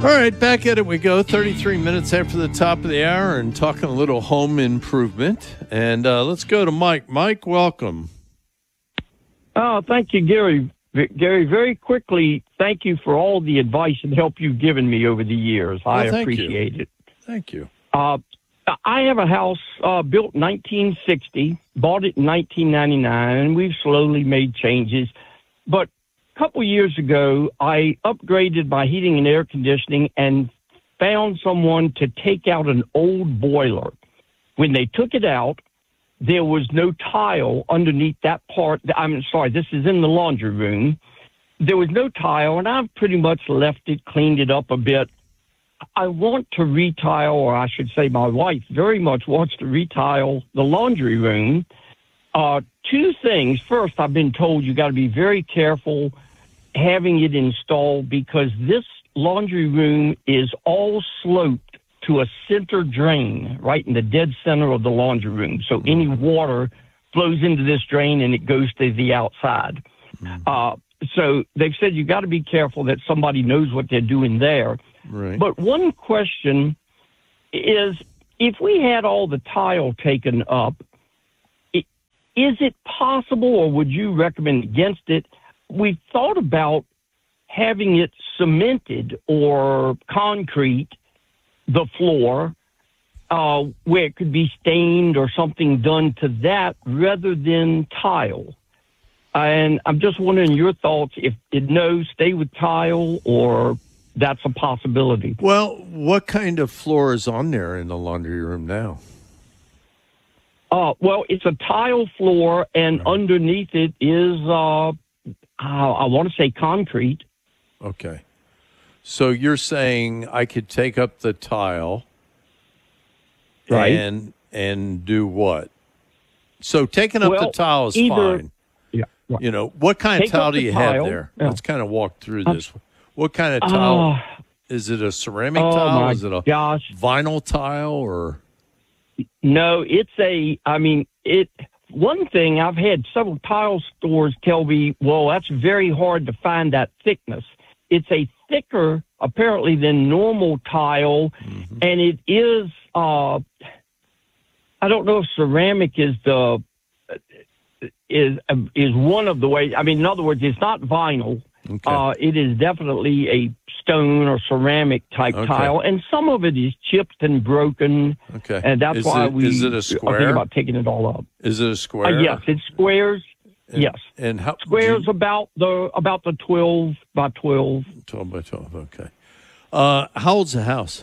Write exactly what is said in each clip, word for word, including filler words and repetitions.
right, back at it we go. thirty-three minutes after the top of the hour and talking a little home improvement. And uh, let's go to Mike. Mike, welcome. Oh, thank you, Gary. Gary, very quickly, thank you for all the advice and help you've given me over the years. Well, I thank appreciate you. it. Thank you. Uh, I have a house uh, built in nineteen sixty, bought it in nineteen ninety-nine, and we've slowly made changes. But a couple years ago, I upgraded my heating and air conditioning and found someone to take out an old boiler. When they took it out, there was no tile underneath that part. I'm sorry, this is in the laundry room. There was no tile, and I've pretty much left it, cleaned it up a bit. I want to retile, or I should say my wife very much wants to retile the laundry room. Uh, two things. First, I've been told you got to be very careful having it installed because this laundry room is all sloped to a center drain right in the dead center of the laundry room. So any water flows into this drain and it goes to the outside. Uh, so they've said you got to be careful that somebody knows what they're doing there. Right. But one question is, if we had all the tile taken up, it, is it possible, or would you recommend against it? We've thought about having it cemented or concrete, the floor, uh, where it could be stained or something done to that rather than tile. And I'm just wondering your thoughts, if it no, stay with tile, or that's a possibility. Well, what kind of floor is on there in the laundry room now? Uh, well, it's a tile floor, and right. underneath it is, uh, I want to say concrete. Okay. So you're saying I could take up the tile right. and and do what? So taking up well, the tile is either, fine. Yeah. Right. You know, what kind Take of tile do the you tile, have there? yeah. Let's kind of walk through I'm, this. What kind of tile? Uh, is it a ceramic oh tile? My is it a gosh. vinyl tile or? No, it's a, I mean, it, one thing I've had several tile stores tell me, well, that's very hard to find that thickness. It's a thicker, apparently, than normal tile, mm-hmm. and it is, uh, I don't know if ceramic is the, is, is one of the ways, I mean, in other words, it's not vinyl. Okay. Uh, it is definitely a stone or ceramic type okay. tile, and some of it is chipped and broken. Okay, and that's is why it, we is it a are square? thinking about taking it all up. Is it a square? Uh, yes, it's squares. And, yes, and how squares you, about the about the twelve by twelve. Twelve by twelve. Okay. Uh, how old's the house?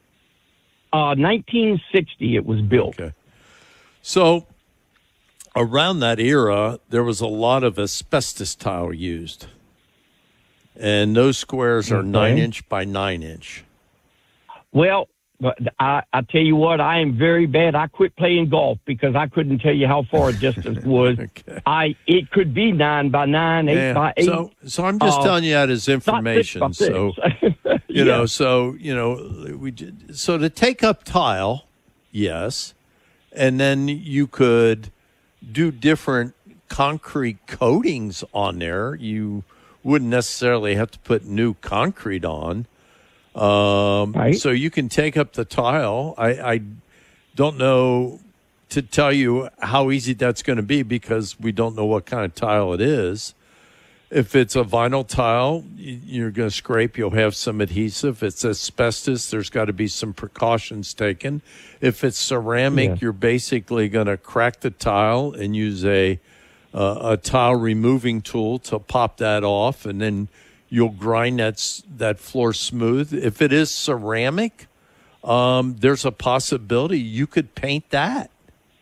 Uh, nineteen sixty. It was built. Okay. So around that era, there was a lot of asbestos tile used. And those squares are okay. nine inch by nine inch. Well, I, I tell you what, I am very bad. I quit playing golf because I couldn't tell you how far a distance was. okay. I it could be nine by nine, eight yeah. by eight. So, so I'm just uh, telling you that as information. So, you yeah. know, so you know, we did, so to take up tile, yes, and then you could do different concrete coatings on there. You wouldn't necessarily have to put new concrete on. Um, right. So you can take up the tile. I, I don't know to tell you how easy that's going to be because we don't know what kind of tile it is. If it's a vinyl tile, you're going to scrape. You'll have some adhesive. If it's asbestos, there's got to be some precautions taken. If it's ceramic, yeah. you're basically going to crack the tile and use a Uh, a tile removing tool to pop that off, and then you'll grind that that floor smooth. If it is ceramic, um, there's a possibility you could paint that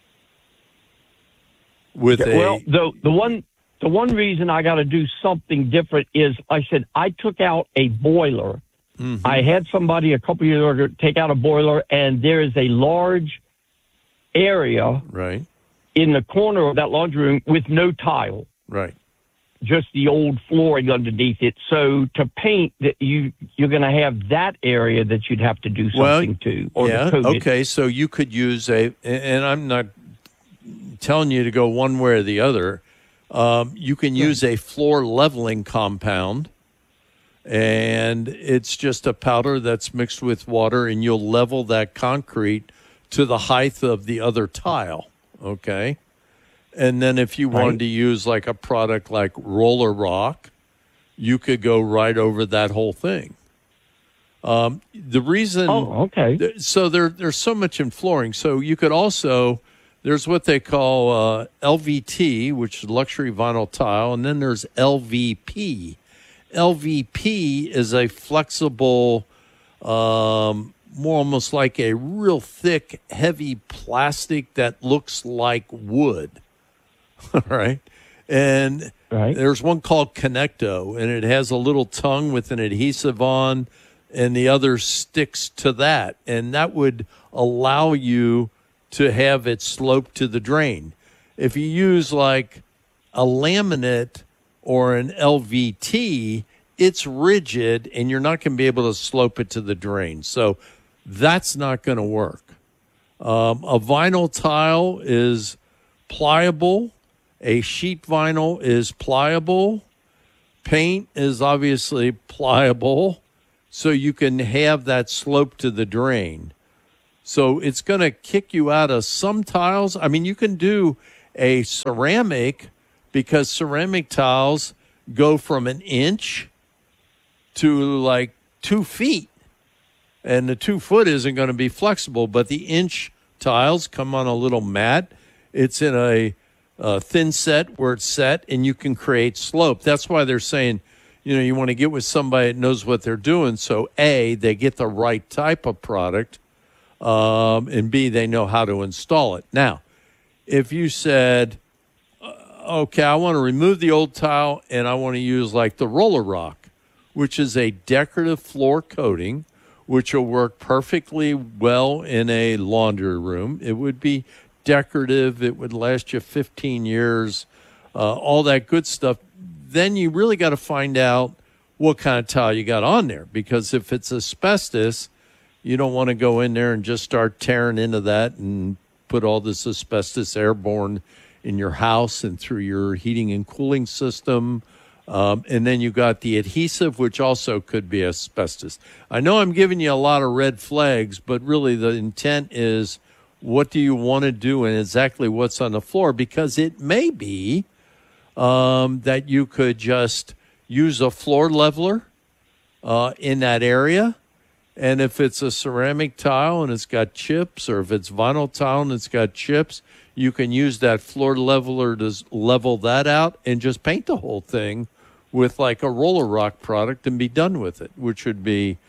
with yeah, a. Well, the the one the one reason I got to do something different is I said I took out a boiler. Mm-hmm. I had somebody a couple years ago take out a boiler, and there is a large area. Right. In the corner of that laundry room with no tile. Right. Just the old flooring underneath it. So to paint, that you, you're going to have that area that you'd have to do something well, to. Or yeah, to okay, it. So you could use a, and I'm not telling you to go one way or the other. Um, you can use a floor leveling compound, and it's just a powder that's mixed with water, and you'll level that concrete to the height of the other tile, okay? And then if you wanted Right. to use like a product like Roller Rock, you could go right over that whole thing. Um, the reason, Oh, okay. th- so there, there's so much in flooring. So you could also, there's what they call uh, L V T, which is luxury vinyl tile, and then there's L V P. L V P is a flexible, um, more almost like a real thick, heavy plastic that looks like wood. All right. And Right. there's one called Connecto, and it has a little tongue with an adhesive on, and the other sticks to that. And that would allow you to have it slope to the drain. If you use like a laminate or an L V T, it's rigid, and you're not going to be able to slope it to the drain. So that's not going to work. Um, a vinyl tile is pliable. A sheet vinyl is pliable. Paint is obviously pliable, so you can have that slope to the drain. So it's going to kick you out of some tiles. I mean, you can do a ceramic, because ceramic tiles go from an inch to like two feet. And the two foot isn't going to be flexible, but the inch tiles come on a little mat. It's in a, a thin set where it's set, and you can create slope. That's why they're saying, you know, you want to get with somebody that knows what they're doing. So A, they get the right type of product, um, and B, they know how to install it. Now, if you said, uh, okay, I want to remove the old tile and I want to use like the Roller Rock, which is a decorative floor coating, which will work perfectly well in a laundry room. It would be decorative. It would last you fifteen years, uh, all that good stuff. Then you really got to find out what kind of tile you got on there, because if it's asbestos, you don't want to go in there and just start tearing into that and put all this asbestos airborne in your house and through your heating and cooling system. Um, and then you got the adhesive, which also could be asbestos. I know I'm giving you a lot of red flags, but really the intent is, what do you want to do and exactly what's on the floor? Because it may be um, that you could just use a floor leveler uh, in that area. And if it's a ceramic tile and it's got chips, or if it's vinyl tile and it's got chips, you can use that floor leveler to level that out and just paint the whole thing with like a Roller Rock product and be done with it, which would be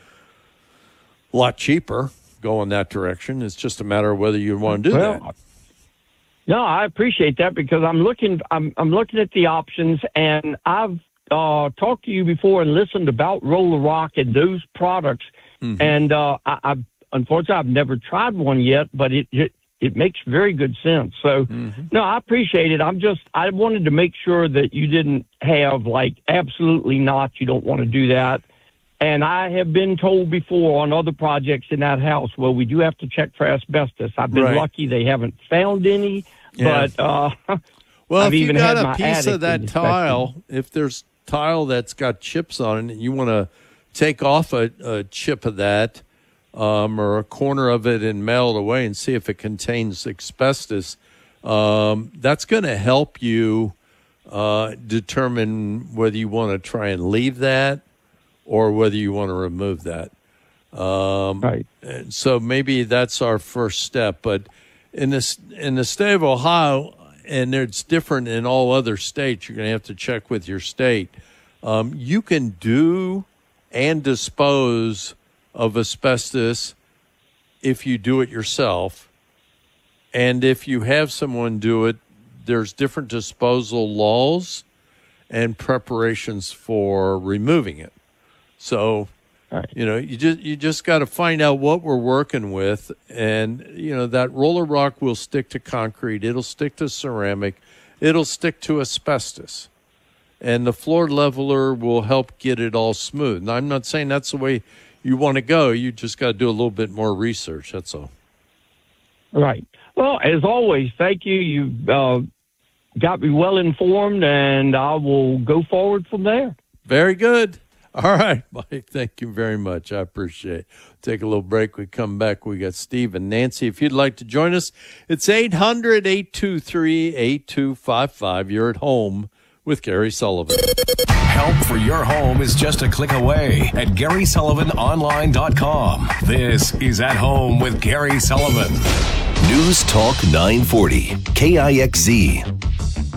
a lot cheaper. Go in that direction. It's just a matter of whether you want to do Well, that. No, I appreciate that, because I'm looking. I'm I'm looking at the options, and I've uh, talked to you before and listened about Roller Rock and those products. Mm-hmm. And uh, I, I've unfortunately I've never tried one yet, but it it, it makes very good sense. So Mm-hmm. no, I appreciate it. I'm just I wanted to make sure that you didn't have like absolutely not. You don't want to do that. And I have been told before on other projects in that house, well, we do have to check for asbestos. I've been Right. lucky they haven't found any, Yeah. but uh, Well, I've if you even got had a my piece attic of that inspected. tile, if there's tile that's got chips on it, and you want to take off a, a chip of that um, or a corner of it and mail it away and see if it contains asbestos, um, that's going to help you uh, determine whether you want to try and leave that or whether you want to remove that. Um, right. and so maybe that's our first step. But in this in the state of Ohio, and it's different in all other states, you're going to have to check with your state. Um, you can do and dispose of asbestos if you do it yourself. And if you have someone do it, there's different disposal laws and preparations for removing it. So, Right. you know, you just you just got to find out what we're working with, and you know that Roller Rock will stick to concrete, it'll stick to ceramic, it'll stick to asbestos, and the floor leveler will help get it all smooth. Now, I'm not saying that's the way you want to go. You just got to do a little bit more research. That's all. Right. Well, as always, thank you. You've uh, got me well informed, and I will go forward from there. Very good. All right, Mike. Thank you very much. I appreciate it. Take a little break. We come back. We got Steve and Nancy. If you'd like to join us, it's eight hundred, eight two three, eight two five five. You're at home with Gary Sullivan. Help for your home is just a click away at Gary Sullivan Online dot com. This is At Home with Gary Sullivan. News Talk nine forty, K I X Z.